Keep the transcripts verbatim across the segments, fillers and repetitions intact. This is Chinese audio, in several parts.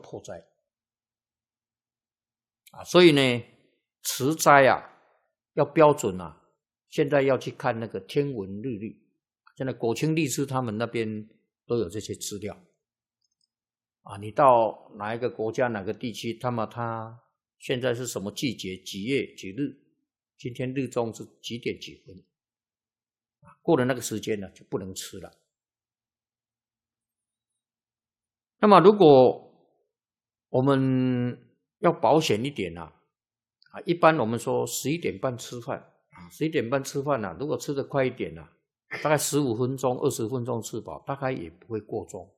破灾啊。所以呢，持斋啊要标准啊，现在要去看那个天文日历，现在果清律师他们那边都有这些资料啊。你到哪一个国家哪个地区，他们他现在是什么季节几月几日，今天日中是几点几分啊？过了那个时间呢，就不能吃了。那么如果我们要保险一点啊，啊，一般我们说十一点半吃饭啊，十一点半吃饭啊，如果吃得快一点啊，大概十五分钟、二十分钟吃饱，大概也不会过重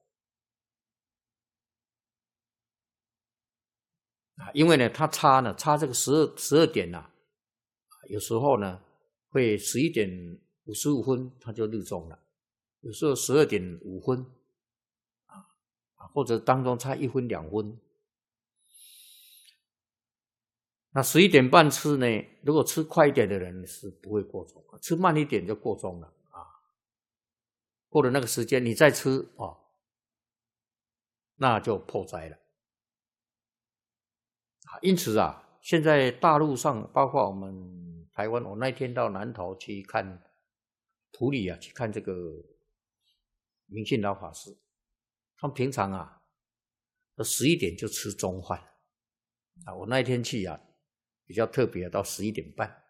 啊。因为呢，它差呢，差这个十二十二点呐、啊，有时候呢会十一点五十五分它就日中了，有时候十二点五分啊，或者当中差一分两分。那十一点半吃呢，如果吃快一点的人是不会过重，吃慢一点就过重了啊。过了那个时间你再吃啊，那就破灾了啊。因此啊，现在大陆上包括我们台湾，我那天到南投去看埔里啊，去看这个明信老法师，他们平常啊十一点就吃中饭啊，我那天去啊比较特别，到十一点半。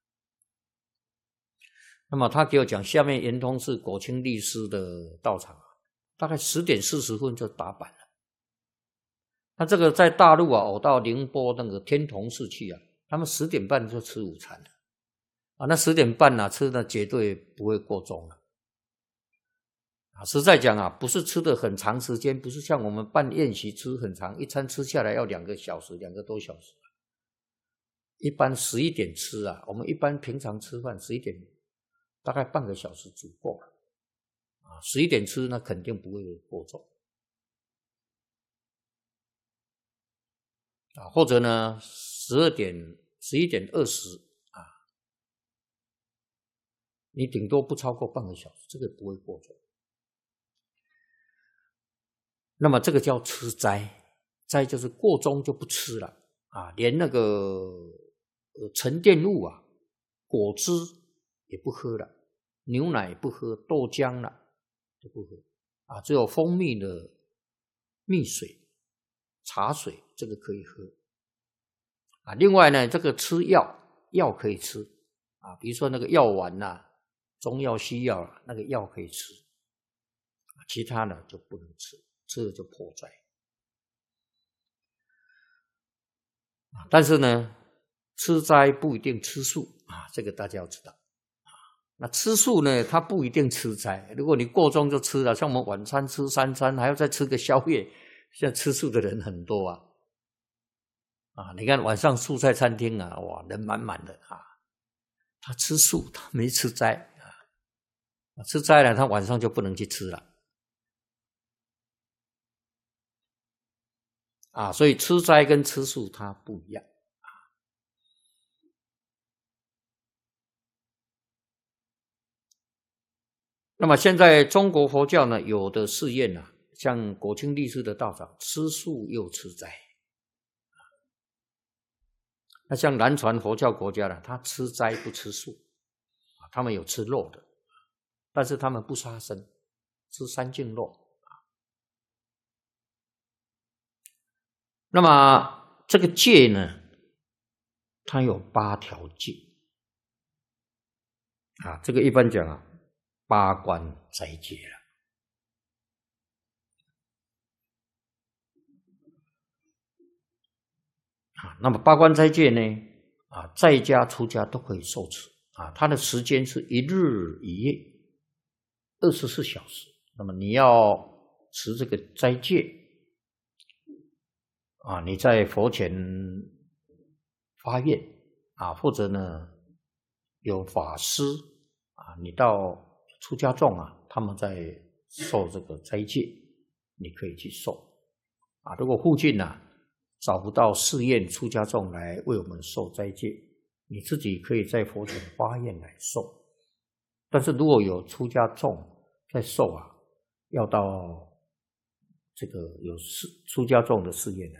那么他给我讲，下面圆通是果清律师的道场，大概十点四十分就打板了。那这个在大陆啊，我到宁波那个天童寺去啊，他们十点半就吃午餐了啊，那十点半啊吃的绝对不会过重了啊。实在讲啊，不是吃的很长时间，不是像我们办宴席吃很长，一餐吃下来要两个小时，两个多小时。一般十一点吃啊，我们一般平常吃饭十一点大概半个小时足够了啊。十一点吃那肯定不会过重啊，或者呢十二点十一点二十啊，你顶多不超过半个小时，这个不会过重。那么这个叫吃斋，斋就是过中就不吃了啊，连那个呃沉淀物啊，果汁也不喝了，牛奶也不喝，豆浆了都不喝啊，只有蜂蜜的蜜水、茶水这个可以喝啊。另外呢，这个吃药药可以吃啊，比如说那个药丸呐、啊，中药西药啊，那个药可以吃，其他的就不能吃，吃了就破灾。但是呢，吃斋不一定吃素啊，这个大家要知道。那吃素呢，它不一定吃斋。如果你过重就吃了，像我们晚餐吃三餐，还要再吃个宵夜，现在吃素的人很多啊。啊，你看晚上素菜餐厅啊，哇，人满满的啊。他吃素，他没吃斋啊。吃斋了，他晚上就不能去吃了。啊，所以吃斋跟吃素它不一样啊。那么现在中国佛教呢，有的寺院啊，像果清律师的道场，吃素又吃斋。那像南传佛教国家呢，他吃斋不吃素，他们有吃肉的，但是他们不杀生，吃三净肉。那么这个戒呢，它有八条戒啊，这个一般讲啊，八关斋戒了。啊，那么八关斋戒呢，啊，在家出家都可以受持啊，它的时间是一日一夜，二十四小时。那么你要持这个斋戒啊，你在佛前发愿啊，或者呢有法师啊，你到出家众啊，他们在受这个斋戒，你可以去受啊。如果附近呢、啊、找不到寺院出家众来为我们受斋戒，你自己可以在佛前发愿来受。但是如果有出家众在受啊，要到这个有出出家众的寺院。